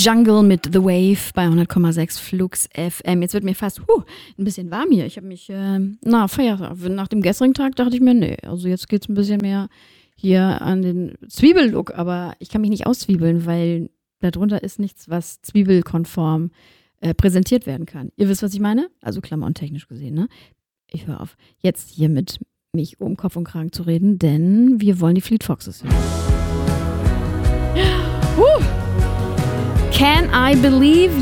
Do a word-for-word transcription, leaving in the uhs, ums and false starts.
Jungle mit The Wave bei hundert Komma sechs Flux F M. Jetzt wird mir fast huh, ein bisschen warm hier. Ich habe mich, äh, na, Feiertag, nach dem gestrigen Tag dachte ich mir, nee, also jetzt geht's ein bisschen mehr hier an den Zwiebellook, aber ich kann mich nicht auszwiebeln, weil darunter ist nichts, was zwiebelkonform äh, präsentiert werden kann. Ihr wisst, was ich meine? Also klamottentechnisch gesehen, ne? Ich höre auf, jetzt hier mit mich um Kopf und Kragen zu reden, denn wir wollen die Fleet Foxes hören. Woo! Can I Believe